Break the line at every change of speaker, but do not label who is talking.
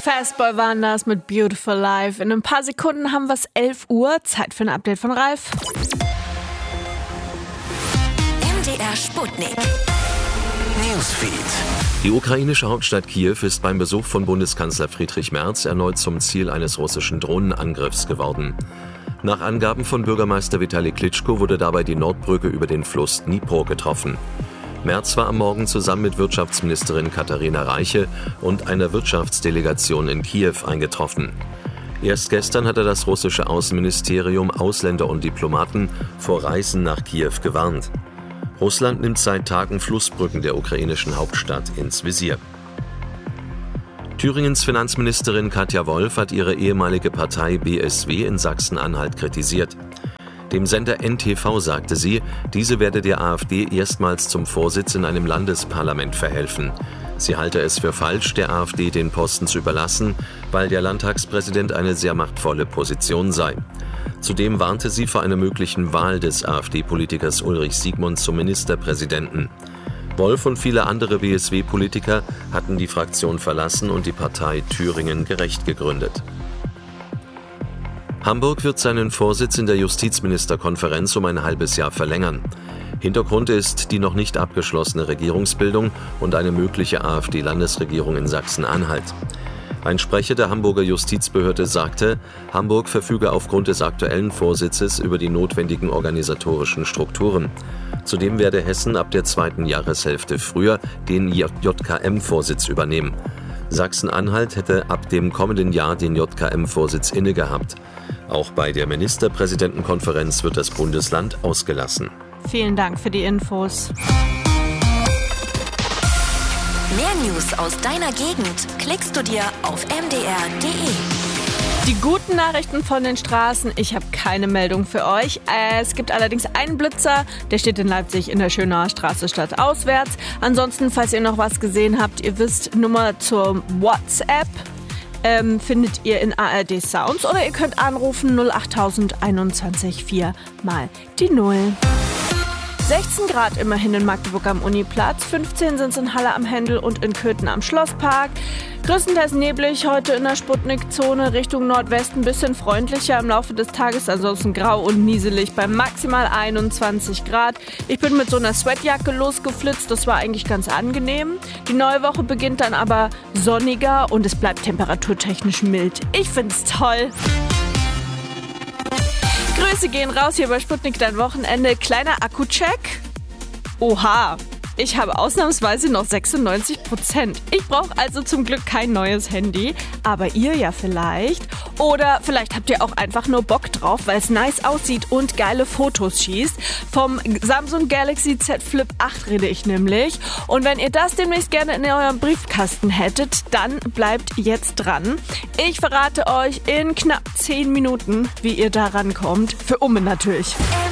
Fastboy waren das mit Beautiful Life. In ein paar Sekunden haben wir es 11 Uhr. Zeit für ein Update von Ralf.
MDR Sputnik. Newsfeed.
Die ukrainische Hauptstadt Kiew ist beim Besuch von Bundeskanzler Friedrich Merz erneut zum Ziel eines russischen Drohnenangriffs geworden. Nach Angaben von Bürgermeister Vitali Klitschko wurde dabei die Nordbrücke über den Fluss Dnipro getroffen. Merz war am Morgen zusammen mit Wirtschaftsministerin Katharina Reiche und einer Wirtschaftsdelegation in Kiew eingetroffen. Erst gestern hatte das russische Außenministerium Ausländer und Diplomaten vor Reisen nach Kiew gewarnt. Russland nimmt seit Tagen Flussbrücken der ukrainischen Hauptstadt ins Visier. Thüringens Finanzministerin Katja Wolf hat ihre ehemalige Partei BSW in Sachsen-Anhalt kritisiert. Dem Sender NTV sagte sie, diese werde der AfD erstmals zum Vorsitz in einem Landesparlament verhelfen. Sie halte es für falsch, der AfD den Posten zu überlassen, weil der Landtagspräsident eine sehr machtvolle Position sei. Zudem warnte sie vor einer möglichen Wahl des AfD-Politikers Ulrich Siegmund zum Ministerpräsidenten. Wolf und viele andere BSW-Politiker hatten die Fraktion verlassen und die Partei Thüringen gerecht gegründet. Hamburg wird seinen Vorsitz in der Justizministerkonferenz um ein halbes Jahr verlängern. Hintergrund ist die noch nicht abgeschlossene Regierungsbildung und eine mögliche AfD-Landesregierung in Sachsen-Anhalt. Ein Sprecher der Hamburger Justizbehörde sagte, Hamburg verfüge aufgrund des aktuellen Vorsitzes über die notwendigen organisatorischen Strukturen. Zudem werde Hessen ab der zweiten Jahreshälfte früher den JKM-Vorsitz übernehmen. Sachsen-Anhalt hätte ab dem kommenden Jahr den JKM-Vorsitz inne gehabt. Auch bei der Ministerpräsidentenkonferenz wird das Bundesland ausgelassen.
Vielen Dank für die Infos.
Mehr News aus deiner Gegend klickst du dir auf mdr.de.
Die guten Nachrichten von den Straßen, ich habe keine Meldung für euch. Es gibt allerdings einen Blitzer, der steht in Leipzig in der Schönauer Straße stadtauswärts. Ansonsten, falls ihr noch was gesehen habt, ihr wisst, Nummer zur WhatsApp findet ihr in ARD Sounds oder ihr könnt anrufen 08000 21 4 mal die 0. 16 Grad immerhin in Magdeburg am Uniplatz, 15 sind es in Halle am Händel und in Köthen am Schlosspark. Größtenteils neblig heute in der Sputnik-Zone, Richtung Nordwesten bisschen freundlicher im Laufe des Tages, ansonsten grau und nieselig bei maximal 21 Grad. Ich bin mit so einer Sweatjacke losgeflitzt, das war eigentlich ganz angenehm. Die neue Woche beginnt dann aber sonniger und es bleibt temperaturtechnisch mild. Ich find's toll. Grüße gehen raus hier bei Sputnik, dein Wochenende. Kleiner Akku-Check. Oha, ich habe ausnahmsweise noch 96%. Ich brauche also zum Glück kein neues Handy, aber ihr ja vielleicht. Oder vielleicht habt ihr auch einfach nur Bock drauf, weil es nice aussieht und geile Fotos schießt. Vom Samsung Galaxy Z Flip 8 rede ich nämlich. Und wenn ihr das demnächst gerne in eurem Briefkasten hättet, dann bleibt jetzt dran. Ich verrate euch in knapp 10 Minuten, wie ihr da rankommt. Für Umme natürlich.